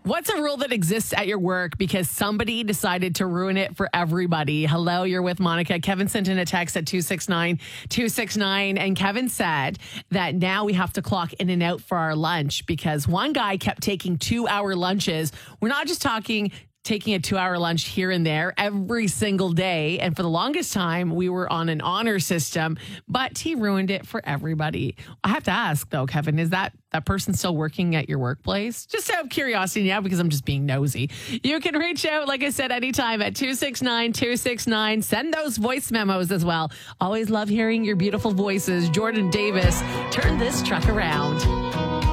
What's a rule that exists at your work because somebody decided to ruin it for everybody? Hello, you're with Monica. Kevin sent in a text at 269-269, and Kevin said that now we have to clock in and out for our lunch because one guy kept taking 2-hour lunches. We're not just taking a 2-hour lunch here and there every single day. And for the longest time, we were on an honor system, but he ruined it for everybody. I have to ask, though, Kevin, is that person still working at your workplace? Just out of curiosity now, because I'm just being nosy. You can reach out, like I said, anytime at 269-269. Send those voice memos as well. Always love hearing your beautiful voices. Jordan Davis, turn this truck around.